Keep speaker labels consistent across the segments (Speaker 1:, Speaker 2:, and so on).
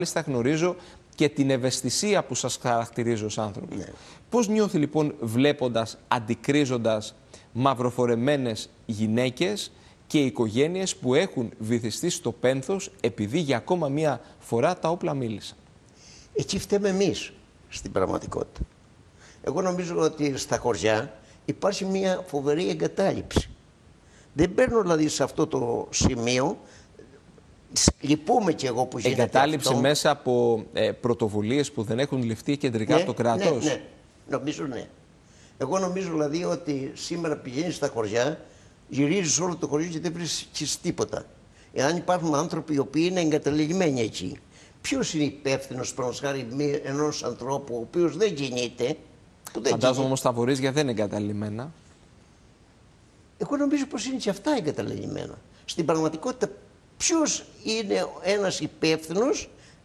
Speaker 1: μάλιστα γνωρίζω και την ευαισθησία που σας χαρακτηρίζει ως άνθρωπος. Ναι. Πώς νιώθει λοιπόν βλέποντας, αντικρίζοντας μαυροφορεμένες γυναίκες και οικογένειες που έχουν βυθιστεί στο πένθος επειδή για ακόμα μία φορά τα όπλα μίλησαν?
Speaker 2: Εκεί φταίμε εμείς στην πραγματικότητα. Εγώ νομίζω ότι στα χωριά υπάρχει μια φοβερή εγκατάλειψη. Δεν παίρνω δηλαδή σε αυτό το σημείο, λυπούμαι κι εγώ που γίνεται
Speaker 1: εγκατάλειψη
Speaker 2: αυτό.
Speaker 1: Μέσα από πρωτοβουλίες που δεν έχουν ληφθεί κεντρικά από το κράτος.
Speaker 2: Ναι, νομίζω ναι. Εγώ νομίζω δηλαδή ότι σήμερα πηγαίνεις στα χωριά, γυρίζεις όλο το χωριό και δεν βρίσκεις τίποτα. Εάν υπάρχουν άνθρωποι οι οποίοι είναι εγκαταλελειμμένοι εκεί, ποιος είναι υπεύθυνος χάρη ενός ανθρώπου ο οποίος δεν κινείται?
Speaker 1: Φαντάζομαι όμως τα βορίζια δεν είναι εγκαταλελειμμένα.
Speaker 2: Εγώ νομίζω πως είναι και αυτά εγκαταλελειμμένα. Στην πραγματικότητα, ποιος είναι ένας υπεύθυνος?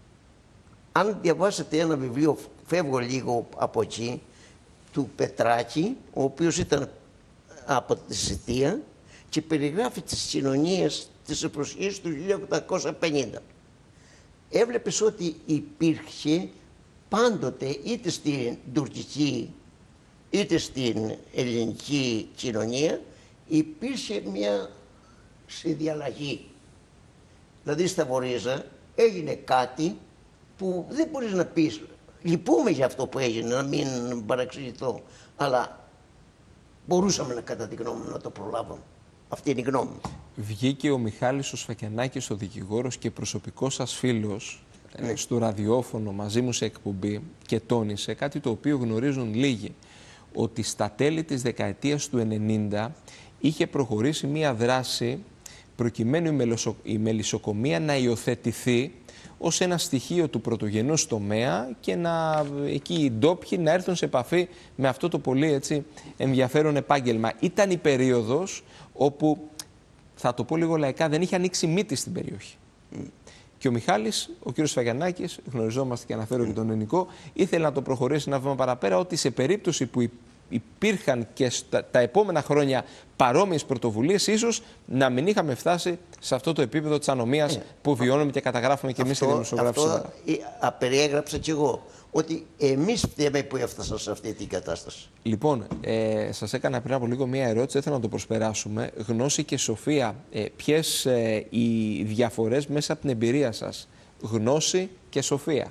Speaker 2: Αν διαβάσετε ένα βιβλίο, φεύγω λίγο από εκεί, του Πετράκη, ο οποίος ήταν από τη Σιτία και περιγράφει τις κοινωνίες της εποχής του 1850. Έβλεπες ότι υπήρχε πάντοτε είτε στην τουρκική είτε στην ελληνική κοινωνία υπήρχε μια συνδιαλλαγή. Δηλαδή στα Βορίζα έγινε κάτι που δεν μπορείς να πεις λυπούμε για αυτό που έγινε, να μην παραξηγηθώ, αλλά μπορούσαμε κατά τη γνώμη μου να το προλάβουμε. Αυτή είναι η γνώμη μου.
Speaker 1: Βγήκε ο Μιχάλης ο Σφακιανάκης, ο δικηγόρος και προσωπικός σας φίλος, στο ραδιόφωνο μαζί μου σε εκπομπή και τόνισε κάτι το οποίο γνωρίζουν λίγοι, ότι στα τέλη της δεκαετίας του 90 είχε προχωρήσει μία δράση προκειμένου η μελισσοκομεία να υιοθετηθεί ως ένα στοιχείο του πρωτογενούς τομέα και να εκεί οι ντόπιοι να έρθουν σε επαφή με αυτό το πολύ ενδιαφέρον επάγγελμα. Ήταν η περίοδος όπου, θα το πω λίγο λαϊκά, δεν είχε ανοίξει μύτη στην περιοχή. Και ο Μιχάλης, ο κύριος Σφακιανάκης, γνωριζόμαστε και αναφέρω και τον ελληνικό, ήθελε να το προχωρήσει ένα βήμα παραπέρα, ότι σε περίπτωση που υπήρχαν και τα επόμενα χρόνια παρόμοιες πρωτοβουλίες, ίσως να μην είχαμε φτάσει σε αυτό το επίπεδο της ανομίας που βιώνουμε και καταγράφουμε και εμείς οι δημοσιογράφοι σήμερα.
Speaker 2: Περιέγραψα κι εγώ ότι εμείς φταίμε που έφτασαν σε αυτή την κατάσταση.
Speaker 1: Λοιπόν, σας έκανα πριν από λίγο μία ερώτηση, ήθελα να το προσπεράσουμε. Γνώση και σοφία, ποιες οι διαφορές μέσα από την εμπειρία σας? Γνώση και σοφία.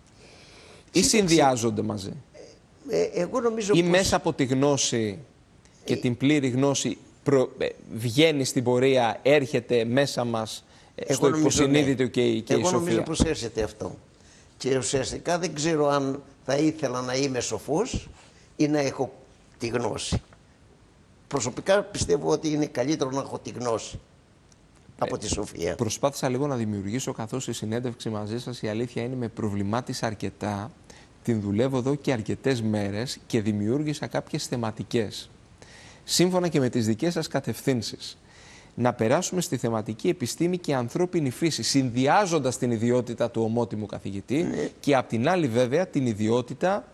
Speaker 1: Ή συνδυάζονται μαζί?
Speaker 2: Εγώ νομίζω
Speaker 1: ή
Speaker 2: πως...
Speaker 1: μέσα από τη γνώση και την πλήρη γνώση βγαίνει στην πορεία, έρχεται μέσα μας στο υποσυνείδητο και η σοφία?
Speaker 2: Εγώ νομίζω πως έρχεται αυτό. Και ουσιαστικά δεν ξέρω αν θα ήθελα να είμαι σοφός ή να έχω τη γνώση. Προσωπικά πιστεύω ότι είναι καλύτερο να έχω τη γνώση από τη σοφία.
Speaker 1: Προσπάθησα λίγο να δημιουργήσω, καθώς η συνέντευξη μαζί σας, η αλήθεια είναι, με προβλημάτισε αρκετά. Την δουλεύω εδώ και αρκετές μέρες και δημιούργησα κάποιες θεματικές, σύμφωνα και με τις δικές σας κατευθύνσεις. Να περάσουμε στη θεματική επιστήμη και ανθρώπινη φύση, συνδυάζοντας την ιδιότητα του ομότιμου καθηγητή και απ' την άλλη βέβαια την ιδιότητα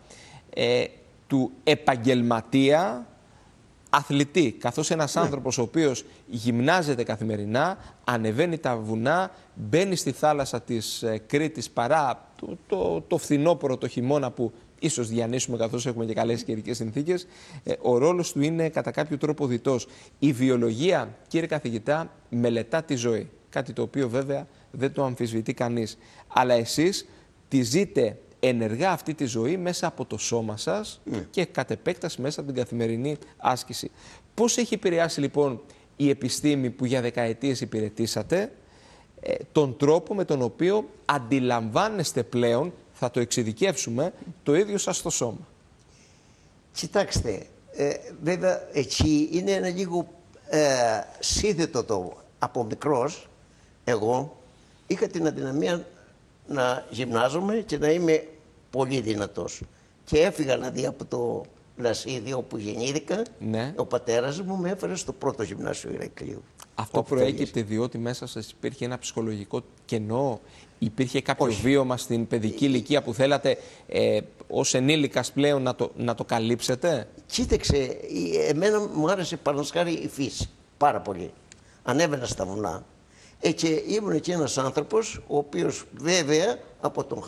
Speaker 1: του επαγγελματία αθλητή, καθώς ένας άνθρωπος ο οποίος γυμνάζεται καθημερινά, ανεβαίνει τα βουνά, μπαίνει στη θάλασσα της Κρήτης παρά το φθινόπωρο, το χειμώνα που ίσως διανύσουμε καθώς έχουμε και καλές καιρικές συνθήκες, ο ρόλος του είναι κατά κάποιο τρόπο διτός. Η βιολογία, κύριε καθηγητά, μελετά τη ζωή, κάτι το οποίο βέβαια δεν το αμφισβητεί κανείς. Αλλά εσείς τη ζείτε ενεργά αυτή τη ζωή μέσα από το σώμα σας και κατ' επέκταση μέσα από την καθημερινή άσκηση. Πώς έχει επηρεάσει λοιπόν η επιστήμη που για δεκαετίες υπηρετήσατε τον τρόπο με τον οποίο αντιλαμβάνεστε πλέον, θα το εξειδικεύσουμε, το ίδιο σας το σώμα?
Speaker 2: Κοιτάξτε, βέβαια εκεί είναι ένα λίγο σύνθετο το. Από μικρός εγώ είχα την αδυναμία να γυμνάζομαι και να είμαι πολύ δυνατός. Και έφυγα δηλαδή από το Λασίδι όπου γεννήθηκα.
Speaker 1: Ναι.
Speaker 2: Ο πατέρας μου με έφερε στο πρώτο γυμνάσιο Ηρακλείου.
Speaker 1: Αυτό προέκυπτε διότι μέσα σας υπήρχε ένα ψυχολογικό κενό? Υπήρχε κάποιο βίωμα στην παιδική ηλικία που θέλατε ως ενήλικας πλέον να το καλύψετε?
Speaker 2: Κοίταξε, εμένα μου άρεσε παραδείγματος χάρη η φύση πάρα πολύ. Ανέβαινα στα βουνά. Και ήμουν και ένας άνθρωπος, ο οποίος βέβαια από τον